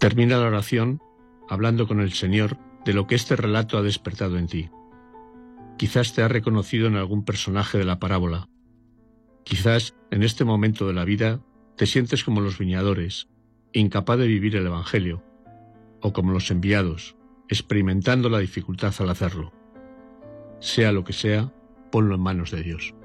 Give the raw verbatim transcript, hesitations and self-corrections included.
Termina la oración hablando con el Señor de lo que este relato ha despertado en ti. Quizás te has reconocido en algún personaje de la parábola. Quizás en este momento de la vida te sientes como los viñadores, incapaz de vivir el Evangelio, o como los enviados, experimentando la dificultad al hacerlo. Sea lo que sea, ponlo en manos de Dios.